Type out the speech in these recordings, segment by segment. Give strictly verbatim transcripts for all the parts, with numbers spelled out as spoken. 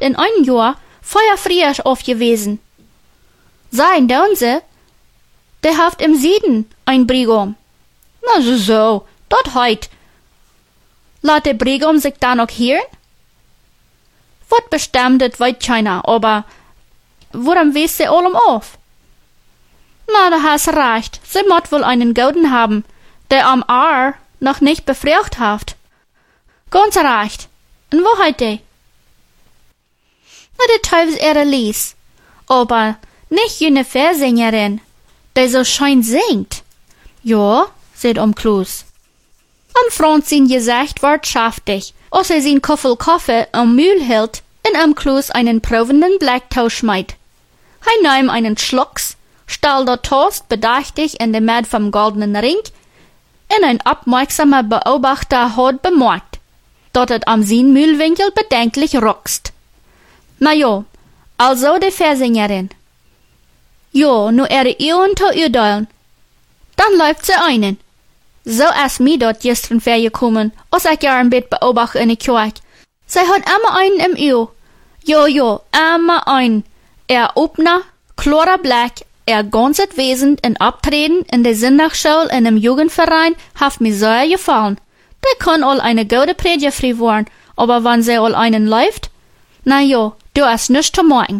in einem Jahr feuerfrisch aufgewesen. Sein Dönse, der haft im Süden ein Brigum. Na so, so, dort heut. Laat der Brigum sich da noch hören? Wat bestimmt, das weiß keiner, aber warum weist sie allem auf? Na, da hast recht, sie mott wohl einen Golden haben, der am Aar noch nicht befragt haft. Ganz recht. Und wo heut die? Na, der Teufel ihre Lies, aber nicht jene Versängerin, der so schön singt. Ja, seht um Klus. Am Front sin gesagt wirtschaftig, als er sin Koffel Kaffee am Mühl hielt, in am Klus einen provenden Blacktau schmeit. Hij nahm einen Schlucks, stahl der Toast bedächtig in den Mad vom goldenen Ring, und ein aufmerksamer Beobachter hat bemerkt, dass es am sin Mühlwinkel bedenklich rockst. Na jo, also die Versängerin. Jo, nu ihre Ehren zu urteilen. Dann läuft sie einen. So ist mir dort gestern vergekommen, als ich ja ein Bett beobachte in der Kirche. Sie hat immer einen im Ear. Jo, jo, immer einen. Er Opner, klarer Blick, er ganzes Wesen in Abtreten in der Sonntagsschule in einem Jugendverein haft mir sehr gefallen. Der kann all eine gute Prediger worden, aber wann sie all einen läuft, na jo, du hast nichts zu machen.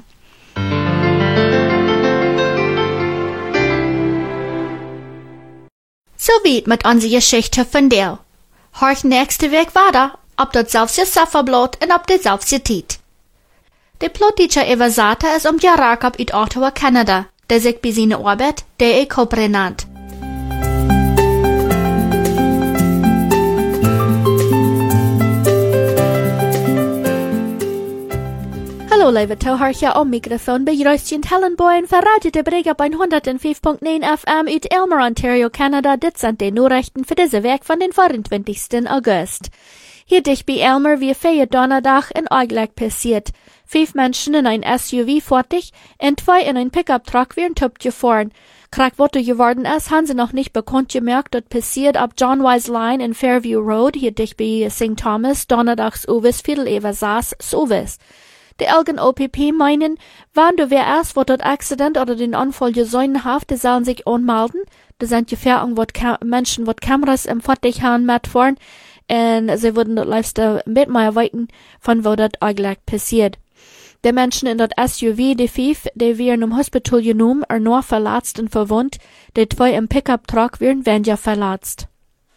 So weit mit unserer Geschichte von der. Horch nächste Weg weiter, ob das selbst Safferblatt und ob das selbst Tiet. Der Plotteacher Eva Sata ist um die Rakab uit Ottawa, Kanada, der sich bei seiner Arbeit der E Copre nannt. Hallo, lieve Tauhartje, am Mikrofon bij Röstchen Tellenboyen voor Radio de Breg op honderdvijf komma negen F M uit Elmer, Ontario, Canada. Dit zijn de Nachrichten voor deze week van den vierundzwanzigsten August. Hier dicht bij Elmer wie vier Donnerdag een ongeluk passiert. Vijf Menschen in ein S U V fertig und zwei in ein Pickup-Truck werden top gefahren. Krak wat er geworden ist, haben sie noch nicht bekannt gemerkt, das passiert ab John Wise Line in Fairview Road, hier dicht bei Saint Thomas, Donnerdags Uwes, Viertel Eva Saas, Uwes. Die Elgen O P P meinen, wann du wer erst, wat dort Accident oder den Unfall gesäunen haft, die sollen sich anmelden. Da sind gefährden, wat Menschen, wat Kameras im Fertig haben mitfahren, und sie würden dort leifste mit mehr weiten, von wo dort eigentlich passiert. Die Menschen in dat S U V, die fünf, die werden im Hospital genommen, er nur verletzt und verwundt, die zwei im Pickup-Truck werden weniger verletzt.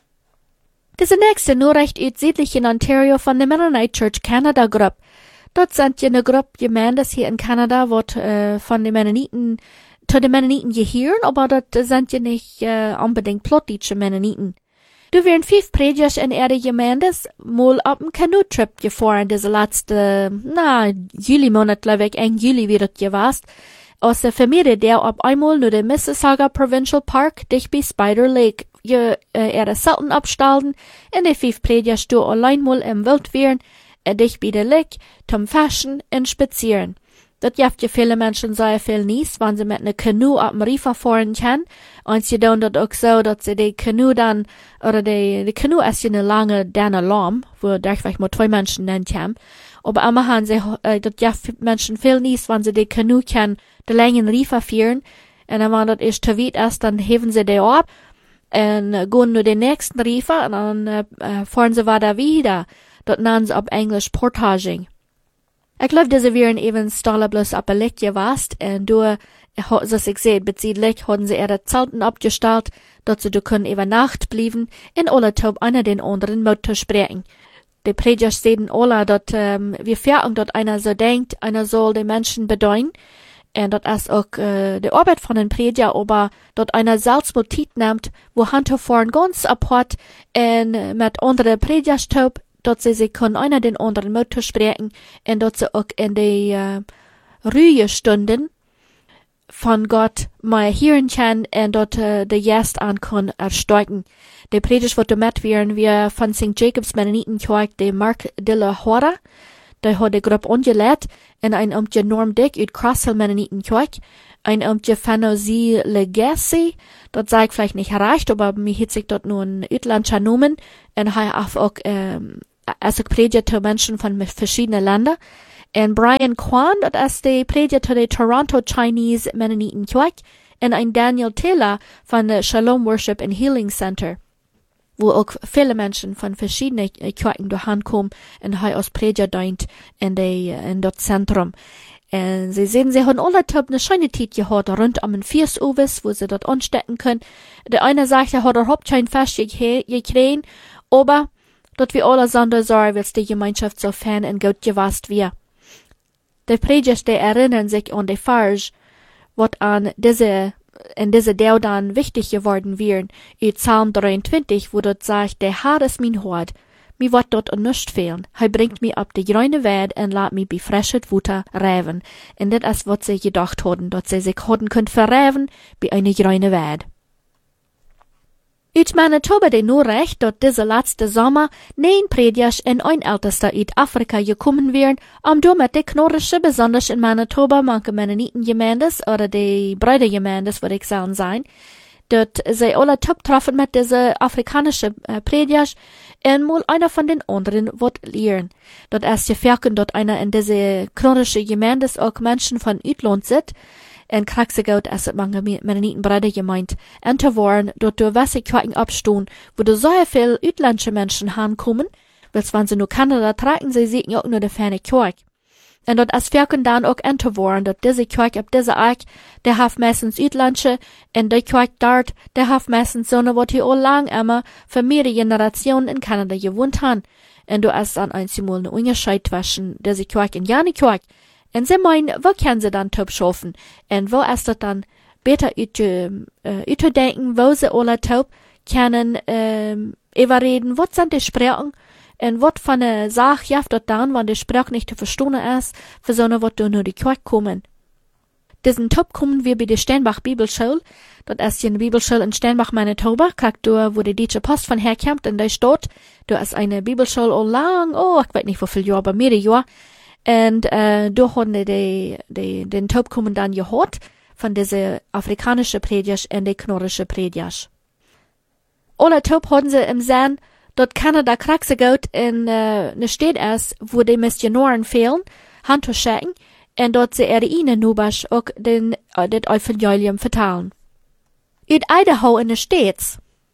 Diese nächste Nachricht uit südlichen Ontario von der Mennonite Church Canada Group. Dort sind ja eine Gruppe Gemeindes hier in Kanada, wat äh, von den Mennoniten, zu den Mennoniten gehören, aber dort sind ja nicht äh, unbedingt plottische Mennoniten. Du wären fünf Predigers in ihre Gemeindes mal auf einen Kanu-Trip gefahren, diese letzte, na, Juli-Monat, glaube ich, Ende Juli wird es gewesen. Aus der Familie, der auf einmal nur der Mississauga Provincial Park, dich bei Spider Lake, je, äh, ihre Selten abstalten, und die fünf Predigers du allein mal im Wild wären, und dich bei der Lake, zum Faschen und Spazieren. Das jaft ja viele Menschen sehr viel nies, wenn sie mit ne Kanu ab dem Rifa fahren können. Und sie tun das auch so, dass sie die Kanu dann, oder die, die Kanu ist ja eine lange, derne Lamm, wo da vielleicht mal zwei Menschen nennt haben. Aber immer haben sie, äh, das jaft Menschen viel nies, wenn sie die Kanu können, die langen Rifa fahren. Und dann, wenn das ist zu weit ist, dann heben sie die ab, und äh, gehen nur den nächsten Rifa, und dann, äh, fahren sie weiter wieder. Das nennen sie auf Englisch Portaging. Ich glaube, diese wären eben Stalle bloß ab ein Licht gewast, und du, was ich sehe, beziehlich, haben sie ihre Zelten abgestellt, dass sie du können über Nacht blieben, in alle Taub einer den anderen Motor sprechen. Die Predigers sehen alle, dass, ähm, wir fahren, dass einer so denkt, einer soll den Menschen bedeuten, und das ist auch, äh, die Arbeit von den Prediger, aber, dass einer selbst Motiv nimmt, wo Hand fahren ganz apart, und mit anderen Predigers taub, dass sie sich können einer den anderen Motor sprechen und dass sie auch in die äh, Ruhestunden von Gott mal hören können und dort äh, die Gäste an können ersteigen. Die Predigt wird damit werden wir von Sankt Jacobs Mennonitenkirche, die Mark Dilla Hora, der hat die Gruppe angeleitet und ein Amtje Norm Dick uit Crosshill Mennonitenkirche, ein Amtje Fanosi Legacy, dort sei ich vielleicht nicht erreicht, aber mir hat sich dort nur ein Utlandscher Nomen und er auch, ähm, als ich predige zu Menschen von verschiedenen Ländern. En Brian Kwan, dat is de prediker to de Toronto Chinese Mennoniten Kerk, en een Daniel Taylor van de Shalom Worship and Healing Center, wo ook viele Menschen von verschiedenen Kirchen doorheen en hij als prediker dient in, de, in dat centrum. En sie sehen, sie haben alle Typen eine schöne Zeit gehabt, rund um den Viersuwes, wo sie dort anstecken können. Der eine sagt, er hat überhaupt kein Fest gekriegt, aber dort wir alle Sonder sagen, weil die Gemeinschaft so fern und gut gewasst wird. Die Prediger erinnern sich an die Farge, was an diese, in diese Deel dann wichtig geworden wären, in Psalm dreiundzwanzig, wo dort sagt, der Herr ist mein Hort, mi wat dort an nichts fehlen. Hij bringt mi op de grüne Welt en laat mi bij frisches Water rijven. En dit is wat sie gedacht hadden, dat sie sich hadden kunt verrijven bij eine grüne Welt. Uit Manitoba de nu recht, dat diese letzte Sommer neun Predigers en ein Ältester uit Afrika gekommen wären, um door met de knorrische, besonders in Manitoba, manche Mennonitengemeentes, oder de Bruidergemeentes, wat ik zou zijn, dat zij alle top troffen met deze Afrikanische uh, Predigers en mal einer von den anderen wird lehren. Dat is geverken dat einer in diese knorrische Gemeindes auch Menschen von Uitland sit, en krijgt zich uit als het mange Mennonitenbrüder gemeint, en te worden dat door wesse Kirchen abstoen, wo du so viel uitländische Menschen aankomen, wels wenn sie nur Kanada tragen, sie sehen auch nur de ferne Kirch. En dat is verken dan ook en te worden, dat deze Kirch op deze Eik, der haf meistens uitländische, en de Kirch dort, der haf meistens zo'n wat hier al lang immer für mehrere Generationen in Kanada gewohnt han. En du is dan een simul ne Unterscheid zwischen deze Kirch en jane Kirch. En ze meinen, wo können sie dann top schaffen? En wo ist das dann besser ut, uh, utdenken, wo sie alle top können ähm, überreden, was sind die Sprachen? En wat van een zaak jaft dat dan, wanneer de spraak niet te verstaan is, voor zo'n wat door naar de kerk komen. Diesen Top kommen wir bei der Steinbach Bibelschule. Dat is een Bibelschule in Steinbach, Manitoba, kijk door, wo de Deutsche Post von herkommt, in der Stadt. Da ist eine Bibelschule al lang, oh, ich weiß nicht, wie viel Jahre, aber mehrere Jahre. Und, äh, da haben die, die, die, den Top kommen dann gehört, von diese afrikanische Predigers und die knorrische Predigers. Alle Top haben sie im Sinn, dat Kanada krijgt zich uit in uh, een stad is, wo de missionaren fehlen, hand te schicken, en dat ze er ihnen nubas ook den, uh, dit evangelium vertalen. Uit Idaho in de States,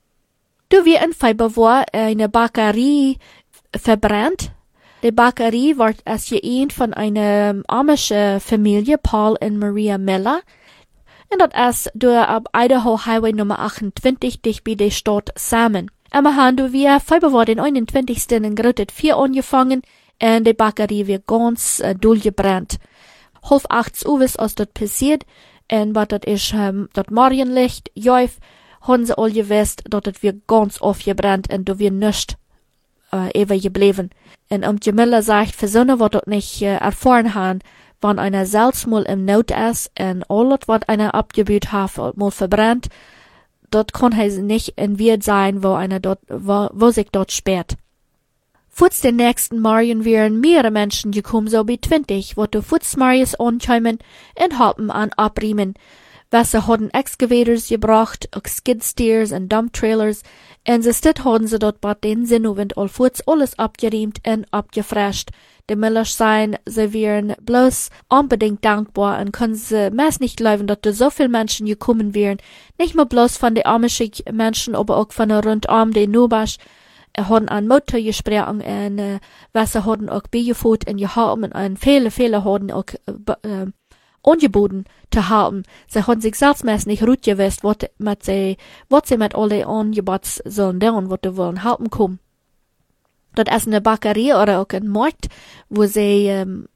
du wie in Februar eine Bäckerei verbrannt. Die Bäckerei wordt als geënt van een amische Familie, Paul en Maria Miller, en dat is door op Idaho Highway Nummer achtentwintig dicht bij de stad Salmon. Immer haben wir Februar den einundzwanzigsten in Grötet vier angefangen, und die Bäckerei wird ganz äh, durchgebrannt. Halb acht Uhr ist das dort passiert, und was das ist, ähm, das Morgenlicht, jäuf, haben sie alle gewusst, dass das wird ganz aufgebrannt, und da wird nichts äh, ewig geblieben. Und um die Miller sagt, für so was das nicht äh, erfahren haben, wenn einer selbst mal im Not ist, und alles, was einer abgebüht hat, mal verbrannt, dort kann er nicht in Wirt sein, wo einer dort, wo, wo sich dort sperrt. Futz den nächsten Morgen wären mehrere Menschen gekommen, so wie zwanzig, wo du Futz Marius ankommen und haben an abriemen. Wasser hatten Excavators gebracht, auch Skidsteers und Dumptrailers, und sie stit haben sie dort bei den Sinnowend all Futz alles abgeriemt und abgefrescht. Die Millers sein, sie wären bloß unbedingt dankbar und können sie meist nicht glauben, dass da so viele Menschen gekommen wären. Nicht nur bloß von den amischen Menschen, aber auch von rundum den Nubasch. Er haben an Motor gesprochen und äh, was sie haben auch beigeführt und gehabt und viele, viele haben auch äh, angeboten zu haben. Sie haben sich selbst meist nicht gut gewusst, was mit sie, was sie mit alle Angebots sollen tun, was sie wollen haben kommen. Dat is eine Bäckerei oder auch ein Markt, wo sie ähm,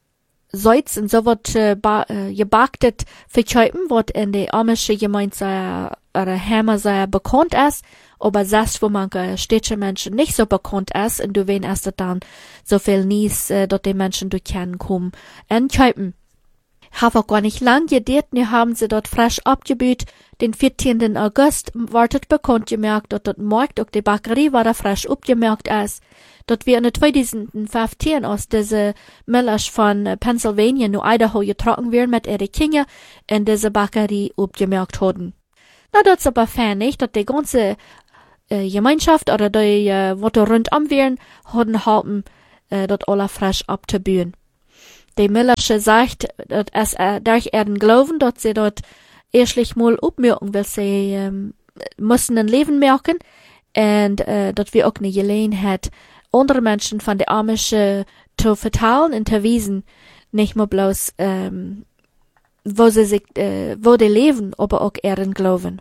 Salz und so was äh, äh, gebackt verkaufen, was in der amischen Gemeinde sehr, oder Hammer sehr bekannt ist, aber selbst wo manche städtische Menschen nicht so bekannt ist, und du wen erst dann so viel Nies, äh, dort die Menschen durch kennen kommen und kaufen. Hab auch gar nicht lang gedauert, ne haben sie dort frisch abgebüht. Den vierzehnten August wartet bekannt gemerkt, dass dort Markt auch die Bäckerei war da frisch abgemerkt ist. Dort wir in zweitausendfünfzehn aus diese Millers von Pennsylvania nur Idaho getroffen werden mit ihre Kinder in diese Bäckerei abgemerkt hatten. Na, das ist aber fair nicht, dass die ganze äh, Gemeinschaft oder die, äh, was da rundum wären, hatten haben, äh, dort alle frisch abzubühen. die Millersche sagt, dass es äh, durch ihren Glauben, dass sie dort erstlich mal upmerken, weil sie ähm, müssen ein Leben merken und äh, dass wir auch nicht Gelegenheit andere Menschen von der Amische zu vertalen und zu wiesen, nicht nur bloß ähm, wo sie sich, äh, wo die leben, aber auch ihren Glauben.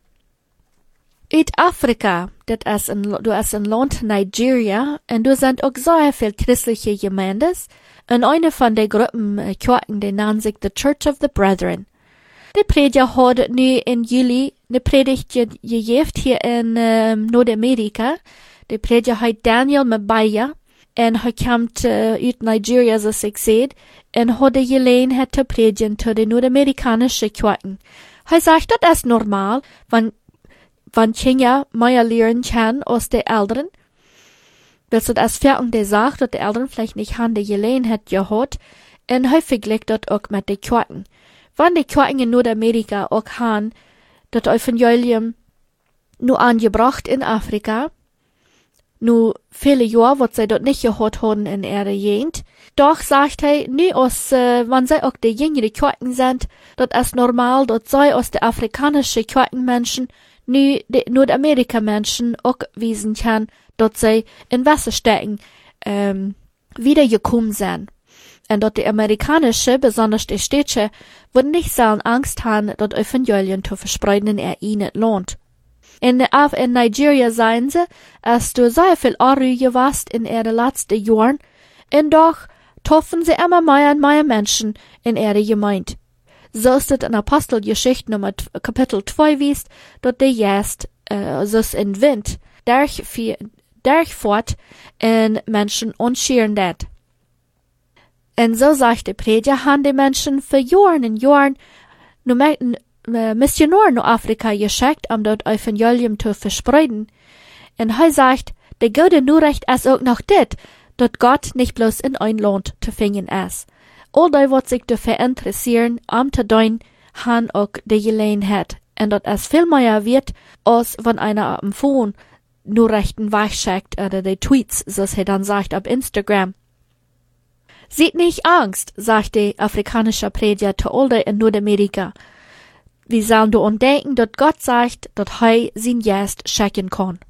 In Afrika, das ist ein, du hast ein Land Nigeria, und du sind auch sehr viel christliche Gemeindes, und eine von den Gruppen äh, Kirchen, die nennt sich The Church of the Brethren. Die Prediger hat nu in Juli eine Predigt gegeben hier in ähm, Nordamerika. Die Prediger heißt Daniel Mabaya, und er kommt äh, aus Nigeria, so ich sehe, und hat die Gelegenheit zu predigen zu den nordamerikanischen Kirchen. Er sagt, das ist normal, wenn wenn Kinder mehr lernen kann aus den Eltern, weil so das Fertig der sagt, dass die Eltern vielleicht nicht haben die Gelegenheit gehabt, und häufig liegt das auch mit den Kirchen. Wenn die Kirchen in Nordamerika auch haben, das Evangelium nur angebracht in Afrika, nur viele Jahre, was sie dort nicht gehört haben in ihrer Jugend, doch sagt er, nie aus, äh, wenn sie auch die jüngeren Kirchen sind, das ist normal, dass sie aus den afrikanischen Kirchenmenschen nu de Nordamerika-Menschen auch wiesen kann, dass sie in Wasserstecken ähm, wiedergekommen sind. Und dass die amerikanische, besonders die städtische, würden nicht sollen Angst haben, das Evangelium zu verspreiten in ihr ihnen lohnt. In, in Nigeria seien sie, als du sehr viel Anrüge warst in ihren letzten Jahren, und doch treffen sie immer mehr und mehr Menschen in ihre Gemeinde. So ist es in Apostelgeschichte Nummer Kapitel zwei wiest, dort die jetzt, äh, so in Wind, durchfährt und Menschen unschieren dat. Und so sagt der Prediger, haben die Menschen für Jahren und Jahren nur äh, Missionaren nach Afrika geschickt, um dort Evangelium zu verspreiten. Und er sagt, der gute Nachricht ist auch noch dit, dass Gott nicht bloß in ein Land zu finden ist. All die, wat sich dafür interessieren, um zu tun, han auch die Gelegenheit. Und dat es viel mehr wird, als wenn einer am Phone nur rechten wegschickt oder die Tweets, so er dann sagt, auf Instagram. Seht nicht Angst, sagt der afrikanische Prediger zu all die in Nordamerika. Wir sollen du denken, dass Gott sagt, dass er sein Gast schicken kann.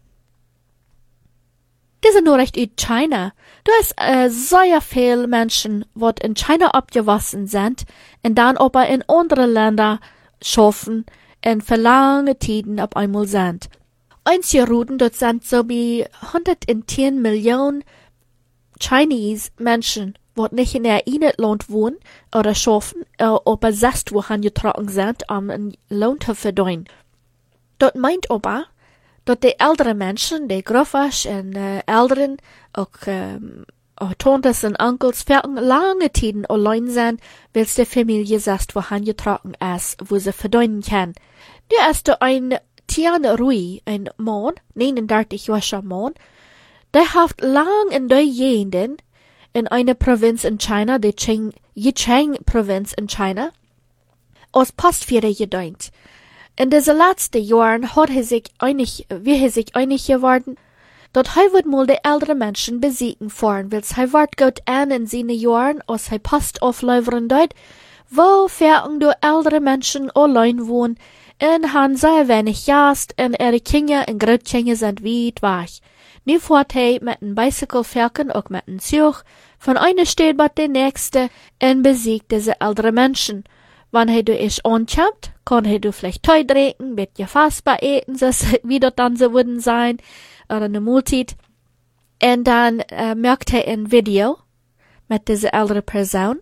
Diese Nachricht aus China. Du hast äh, sehr viele Menschen, die in China abgewachsen sind und dann aber in andere Länder schaffen und für lange Zeiten auf einmal sind. Einige Routen, dort sind so wie hundertzehn Millionen Chinese Menschen, die nicht in ihr eigenes Land wohnen oder schaffen, äh, aber selbst wohin getragen sind, um ein Lohn zu verdienen. Dort meint aber, dass die älteren Menschen, die Großvater und äh, Eltern, auch, ähm, auch Tantes und Onkels, für lange Zeiten allein sind, weil die Familie selbst wohin getragen ist, wo sie verdienen kann. Da ist da ein Tian Rui, ein Mann, neununddreißig Jahre Mann, der hat lang in der Gegenden in einer Provinz in China, die Qing, Yicheng-Provinz in China, als Postführer gedient. In diesen letzten Jahren hat er sich einig, wie er sich einig geworden, dass er wird mal die älteren Menschen besiegen fahren, weil er wird gut an in seinen Jahren, als er Post auflevern dort, wo fähren du ältere Menschen allein wohnen, und haben sehr wenig Gast, und ihre Kinder und Großkinder sind weit weg. Nu fährt er mit einem Bicycle fahren, auch mit einem Zug, von einer Stadt bis der nächste, und besiegt diese älteren Menschen. Wenn er du isch ankommt, kann er du vielleicht Teu trinken, mit dir fassbar eten, so wie das dann so würden sein, oder eine Multit. Und dann äh, merkt er ein Video mit dieser älteren Person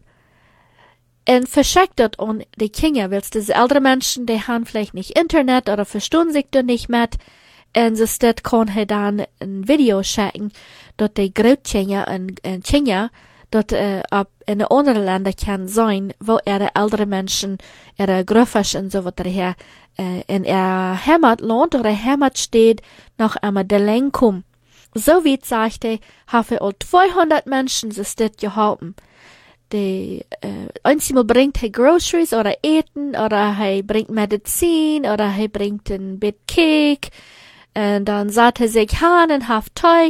und verschickt das an die Kinder, weil diese älteren Menschen, die haben vielleicht nicht Internet oder verstehen sich da nicht mit. Und so steht, kann er dann ein Video schicken, dass die Großkinder und, und Kinder dat äh, ab in andere Länder kann sein, wo ihre ältere Menschen, ihre Großvater und so weiter her, äh, in ihr Heimatland oder Heimatstadt noch einmal der Länge kommen. So wie sagte, habe all zweihundert Menschen das das gehalten. Die, äh, einmal bringt er Groceries oder Eten, oder er bringt Medizin, oder er bringt ein Bit Cake, und dann sagt er sich, han und haft Teu,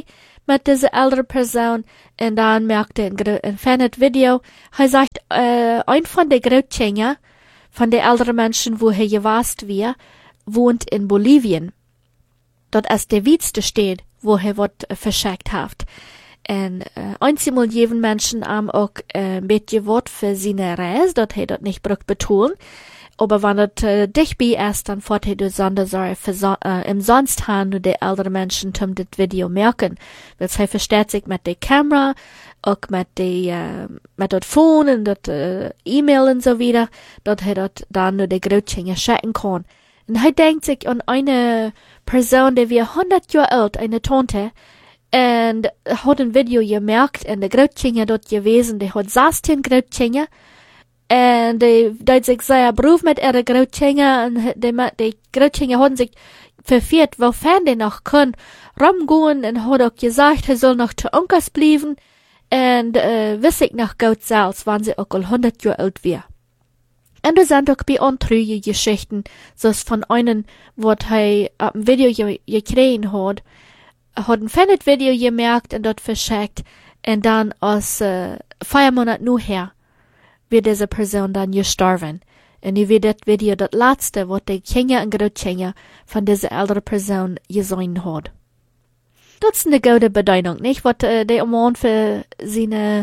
mit dieser älteren Person und dann merkte ein, ein fernes Video. Er sagt, äh, ein von den Großchänger, von den älteren Menschen, wo er gewast war, wohnt in Bolivien. Dort ist der Witzte steht, wo er wird äh, verschickt hat. Und äh, einmal jeden Menschen am auch äh, ein bisschen Wort für seine Reise, dort er dort nicht braucht betonen. Aber wenn es äh, dich bei ist, dann fährt er die Sondersorge für so, äh, im Sonst haben nur die älteren Menschen zum das Video merken. Weil er versteht sich mit der Kamera, auch mit der, äh, mit dem Phone und das äh, E-Mail und so wieder, dort er dort dann nur die Großchänger schicken kann. Und er denkt sich an eine Person, die wir hundert Jahre alt, eine Tante, und hat ein Video gemerkt, und der Großchänger dort gewesen, der hat sechzehn Großchänger, und die, die hat sich sehr beruf mit ihrer Großchänger, und die, die Großchänger haben sich verfehlt, wofern die noch können, rumgehen, und hat auch gesagt, er soll noch zu Onkels bleiben, und, äh, wiss ich noch gut selbst, wann sie auch hundert Jahre alt wäre. Und da sind auch bei andere Geschichten, so von einem, was er auf dem Video gekriegt hat, hat ein fernes Video gemerkt und dort verschickt, und dann aus, äh, vier Monate nur her, wird diese Person dann gestorben. Und ich wird das Video das letzte, was die Kinder und Großkinder von dieser älteren Person gesehen hat. Das ist eine gute Bedeutung, nicht? Was äh, der Mann für seine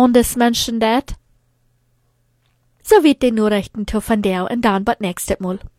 Landesmenschen dat. So wird die Nachrichten von der und dann bis nächstes Mal.